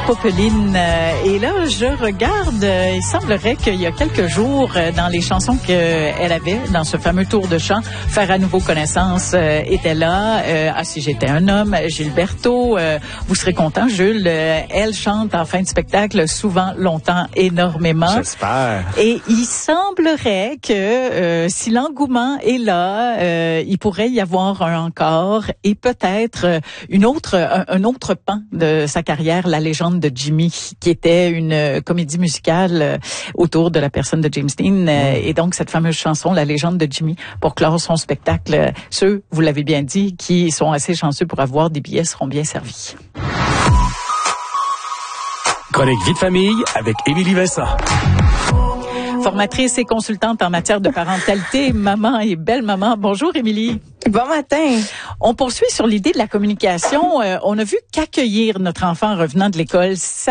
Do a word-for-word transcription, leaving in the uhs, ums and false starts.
Popeline. Et là, je regarde, il semblerait qu'il y a quelques jours, dans les chansons qu'elle avait, dans ce fameux tour de chant, Faire à nouveau connaissance euh, était là. Euh, ah, si j'étais un homme, Gilberto, euh, vous serez content, Jules. Euh, elle chante en fin de spectacle souvent, longtemps, énormément. J'espère. Et il semblerait que euh, si l'engouement est là, euh, il pourrait y avoir un encore et peut-être euh, une autre, un, un autre pan de sa carrière, La légende de Jimmy, qui était une euh, comédie musicale euh, autour de la personne de James Dean. Euh, et donc, cette fameuse chanson, La légende de Jimmy, pour clore son spectacle. Euh, ceux, vous l'avez bien dit, qui sont assez chanceux pour avoir des billets seront bien servis. Chronique Vie de famille avec Émilie Vincent. Formatrice et consultante en matière de parentalité, maman et belle maman. Bonjour, Émilie. Bon matin. On poursuit sur l'idée de la communication. Euh, on a vu qu'accueillir notre enfant en revenant de l'école, ça